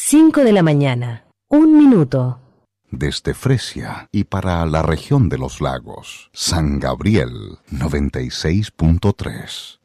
5 de la mañana, 1 minuto. Desde Fresia y para la región de los lagos, San Gabriel 96.3.